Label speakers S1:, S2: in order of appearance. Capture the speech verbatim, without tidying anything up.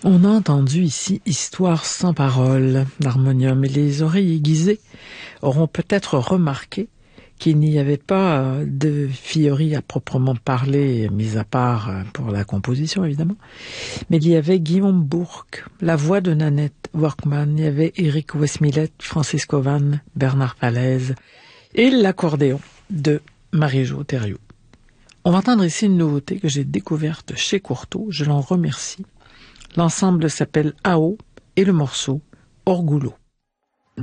S1: On a entendu ici Histoire sans parole d'harmonium et les oreilles aiguisées auront peut-être remarqué qu'il n'y avait pas de Fiori à proprement parler, mis à part pour la composition évidemment, mais il y avait Guillaume Bourque, la voix de Nanette Workman, il y avait Éric Westmillet, Francisco Vann, Bernard Palaise et l'accordéon de Marie-Jo Thériault. On va entendre ici une nouveauté que j'ai découverte chez Courtauld, je l'en remercie. L'ensemble s'appelle A O et le morceau Orgullo.